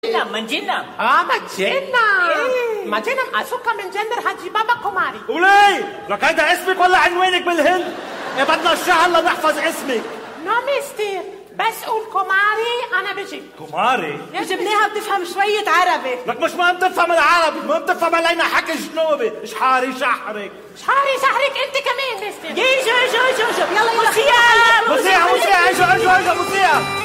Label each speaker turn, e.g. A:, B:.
A: منجنم
B: منجنم أسوكا من جندر حجي بابا كوماري.
C: ولي لك هيدا اسمك ولا عنوانك بالهند؟ إيه بدنا الشهر لنحفظ اسمك.
B: نو مستر، بس قول كوماري أنا بجي.
C: كوماري؟
D: جبناها بتفهم شوية عربي.
C: لك مش مهم تفهم العربي، مهم تفهم علينا حكي جنوبي. شحاري شحرك
B: أنت كمان مستر.
D: يجو يلا
A: موسيقى
C: اجوا